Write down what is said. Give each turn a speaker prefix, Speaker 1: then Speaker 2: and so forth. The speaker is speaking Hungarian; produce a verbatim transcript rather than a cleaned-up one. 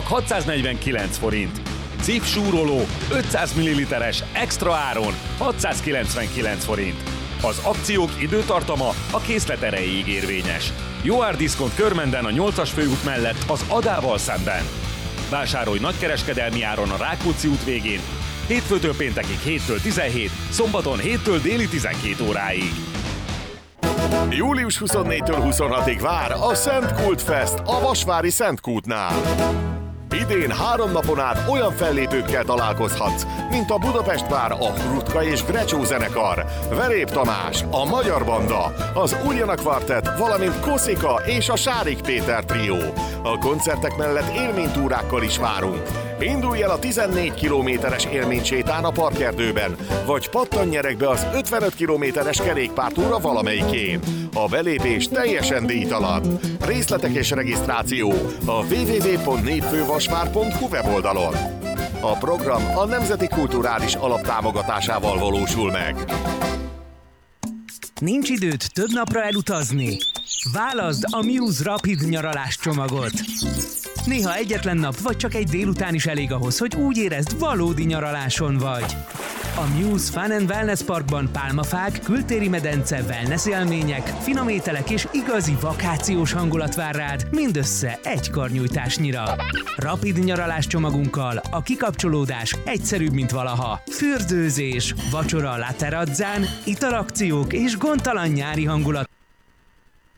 Speaker 1: csak hatszáznegyvenkilenc forint. Cif súroló ötszáz milliliteres extra áron hatszázkilencvenkilenc forint. Az akciók időtartama a készlet erejéig érvényes. Jó árdiszkont Körmenden a nyolcas főút mellett az Adával szemben. Vásárolj nagykereskedelmi áron a Rákóczi út végén, hétfőtől péntekig héttől tizenhét, szombaton héttől déli tizenkét óráig.
Speaker 2: július huszonnégytől huszonhatig vár a Szent Kult Fest a Vasvári Szent Kultnál. Idén három napon át olyan fellépőkkel találkozhatsz, mint a Budapest Vár, a Hrutka és Grecsó zenekar, Verép Tamás, a Magyar Banda, az Uljana Kvartett, valamint Koszika és a Sárik Péter trió. A koncertek mellett élménytúrákkal is várunk. Indulj el a tizennégy kilométeres élménysétán a Parkerdőben, vagy pattanj nyereg be az ötvenöt kilométeres kerékpártúra valamelyikén. A belépés teljesen díjtalan. Részletek és regisztráció a double-u double-u double-u pont népfővasvár pont hu weboldalon. A program a Nemzeti Kulturális Alap támogatásával valósul meg.
Speaker 3: Nincs időd több napra elutazni? Válaszd a Muse Rapid nyaralás csomagot. Néha egyetlen nap, vagy csak egy délután is elég ahhoz, hogy úgy érezd, valódi nyaraláson vagy. A Muse Fun and Wellness Parkban pálmafák, kültéri medence, wellness élmények, finom ételek és igazi vakációs hangulat vár rád, mindössze egy karnyújtásnyira. Rapid nyaralás csomagunkkal a kikapcsolódás egyszerűbb, mint valaha. Fürdőzés, vacsora a La Terrazzán, italakciók és gondtalan nyári hangulat.